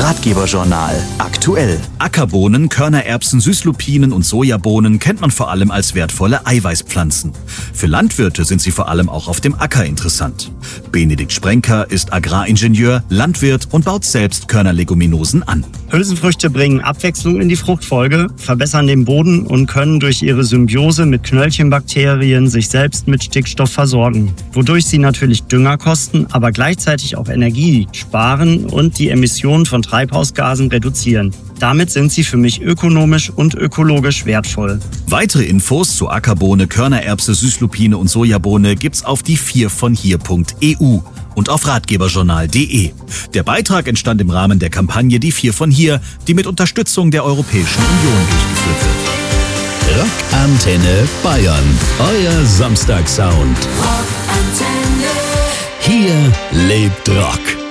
Ratgeberjournal aktuell. Ackerbohnen, Körnererbsen, Süßlupinen und Sojabohnen kennt man vor allem als wertvolle Eiweißpflanzen. Für Landwirte sind sie vor allem auch auf dem Acker interessant. Benedikt Sprenker ist Agraringenieur, Landwirt und baut selbst Körnerleguminosen an. Hülsenfrüchte bringen Abwechslung in die Fruchtfolge, verbessern den Boden und können durch ihre Symbiose mit Knöllchenbakterien sich selbst mit Stickstoff versorgen, wodurch sie natürlich Dünger kosten, aber gleichzeitig auch Energie sparen und die Emissionen von Treibhausgasen reduzieren. Damit sind sie für mich ökonomisch und ökologisch wertvoll. Weitere Infos zu Ackerbohne, Körnererbse, Süßlupine und Sojabohne gibt's auf die4von-hier.eu und auf ratgeberjournal.de. Der Beitrag entstand im Rahmen der Kampagne Die 4 von hier, die mit Unterstützung der Europäischen Union durchgeführt wird. Rockantenne Bayern, euer Samstagssound. Rockantenne. Hier lebt Rock.